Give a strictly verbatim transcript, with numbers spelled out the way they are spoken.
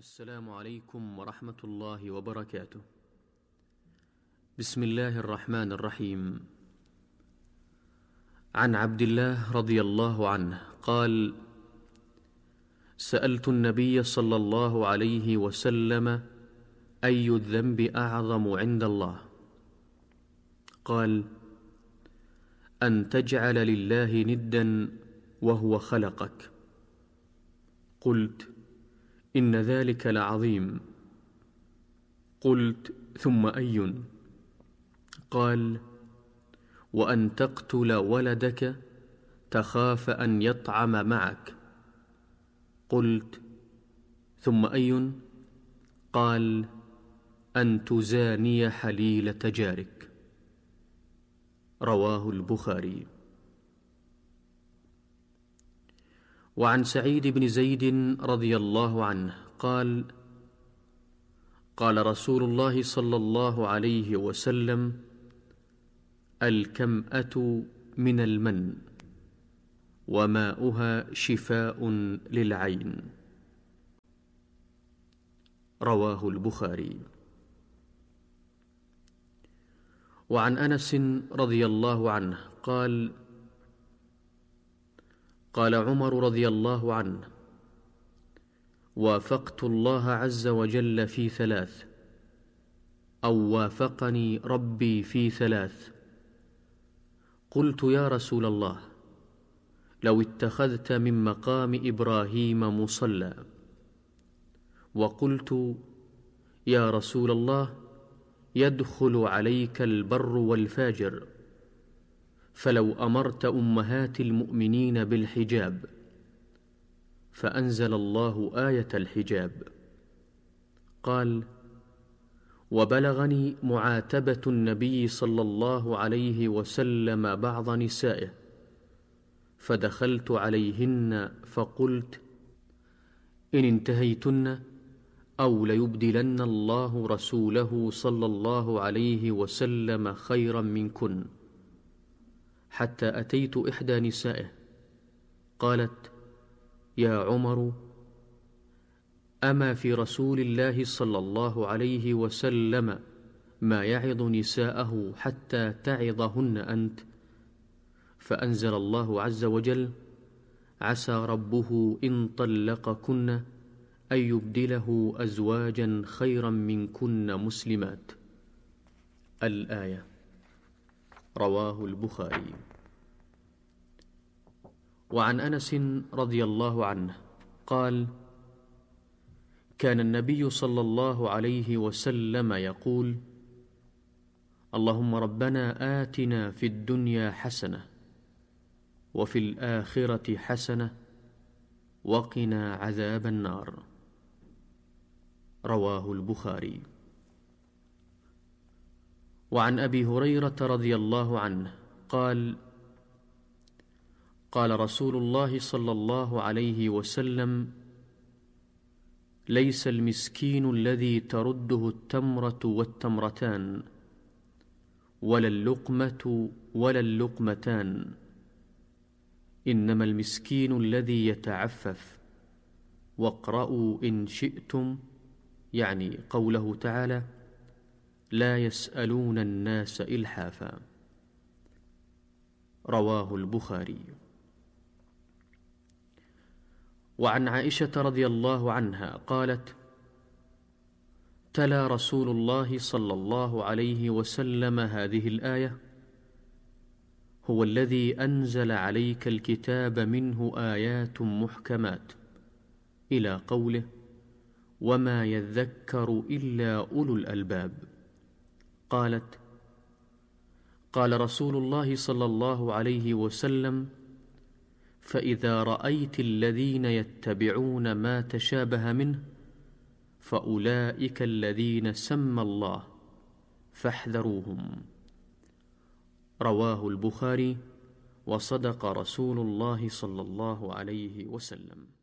السلام عليكم ورحمة الله وبركاته. بسم الله الرحمن الرحيم. عن عبد الله رضي الله عنه قال: سألت النبي صلى الله عليه وسلم: أي الذنب أعظم عند الله؟ قال: أن تجعل لله ندا وهو خلقك. قلت: إن ذلك لعظيم. قلت: ثم أي؟ قال: وأن تقتل ولدك تخاف أن يطعم معك. قلت: ثم أي؟ قال: أن تزاني حليلة جارك. رواه البخاري. وعن سعيد بن زيد رضي الله عنه قال: قال رسول الله صلى الله عليه وسلم: الكمأة من المن وماؤها شفاء للعين. رواه البخاري. وعن أنس رضي الله عنه قال: قال عمر رضي الله عنه: وافقت الله عز وجل في ثلاث، أو وافقني ربي في ثلاث. قلت: يا رسول الله، لو اتخذت من مقام إبراهيم مصلى. وقلت: يا رسول الله، يدخل عليك البر والفاجر، فلو أمرت أمهات المؤمنين بالحجاب. فأنزل الله آية الحجاب. قال: وبلغني معاتبة النبي صلى الله عليه وسلم بعض نسائه، فدخلت عليهن فقلت: إن انتهيتن أو ليبدلن الله رسوله صلى الله عليه وسلم خيرا منكن. حتى أتيت إحدى نسائه قالت: يا عمر، أما في رسول الله صلى الله عليه وسلم ما يعظ نساءه حتى تعظهن أنت؟ فأنزل الله عز وجل: عسى ربه إن طلقكن أن يبدله أزواجا خيرا منكن مسلمات. الآية. رواه البخاري. وعن أنس رضي الله عنه قال: كان النبي صلى الله عليه وسلم يقول: اللهم ربنا آتنا في الدنيا حسنة وفي الآخرة حسنة وقنا عذاب النار. رواه البخاري. وعن أبي هريرة رضي الله عنه قال: قال رسول الله صلى الله عليه وسلم: ليس المسكين الذي ترده التمرة والتمرتان، ولا اللقمة ولا اللقمتان، إنما المسكين الذي يتعفف. واقرأوا إن شئتم، يعني قوله تعالى: لا يسألون الناس إلحافا. رواه البخاري. وعن عائشة رضي الله عنها قالت: تلا رسول الله صلى الله عليه وسلم هذه الآية: هو الذي أنزل عليك الكتاب منه آيات محكمات، إلى قوله: وما يذكر إلا أولو الألباب. قالت: قال رسول الله صلى الله عليه وسلم: فإذا رأيت الذين يتبعون ما تشابه منه فأولئك الذين سمى الله فاحذروهم. رواه البخاري. وصدق رسول الله صلى الله عليه وسلم.